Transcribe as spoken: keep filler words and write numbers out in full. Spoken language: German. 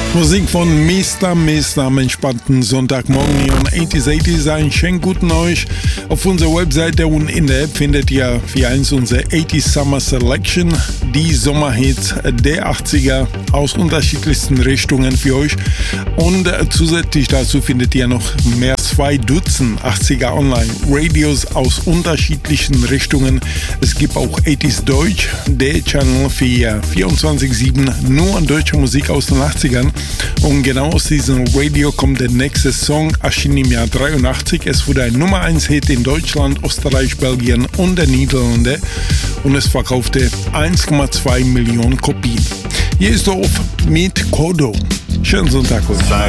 Musik von Mister Mister am entspannten Sonntagmorgen hier und achtziger achtziger. Einen schönen guten euch. Auf unserer Webseite und in der App findet ihr wie eins unsere achtziger Summer Selection, die Sommerhits der achtziger aus unterschiedlichsten Richtungen für euch. Und zusätzlich dazu findet ihr noch mehr als zwei Dutzend achtziger Online-Radios aus unterschiedlichen Richtungen. Es gibt auch achtziger Deutsch, der Channel für vierundzwanzig sieben nur an deutscher Musik aus den achtzigern. Und genau aus diesem Radio kommt der nächste Song, erschien im Jahr dreiundachtzig. Es wurde ein Nummer eins Hit in Deutschland, Österreich, Belgien und den Niederlanden und es verkaufte eins Komma zwei Millionen Kopien. Hier ist Dorf mit Kodo. Schönen Sonntag. Sei